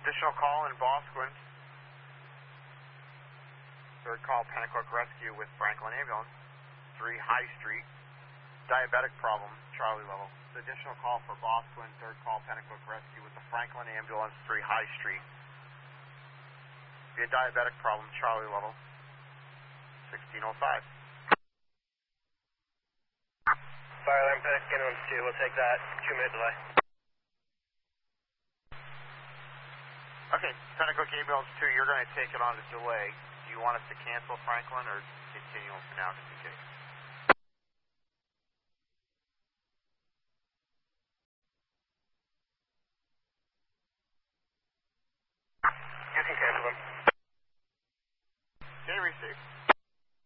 Additional call in Bosquen. Third call, Pennacook Rescue with Franklin Ambulance. 3 High Street. Diabetic problem, Charlie level. Additional call for Bosquen. Third call, Pennacook Rescue with the Franklin Ambulance. 3 High Street. Be a diabetic problem, Charlie level. 1605. Fire alarm Pennacook Ambulance 2. We'll take that 2-minute delay. Okay, Pennacook Ambulance 2, you're going to take it on a delay. Do you want us to cancel Franklin or continue for now just in case? You can cancel them. Okay, receive.